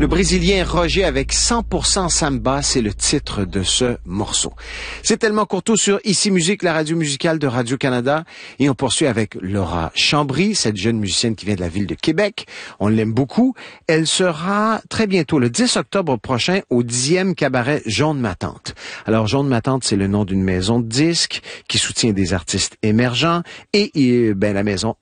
Le Brésilien Roger avec 100% Samba, c'est le titre de ce morceau. C'est Tellement Courteau sur Ici Musique, la radio musicale de Radio-Canada. Et on poursuit avec Laura Chambry, cette jeune musicienne qui vient de la ville de Québec. On l'aime beaucoup. Elle sera très bientôt, le 10 octobre prochain, au 10e cabaret Jaune Ma Tante. Alors, Jaune Ma Tante, c'est le nom d'une maison de disques qui soutient des artistes émergents. Et la maison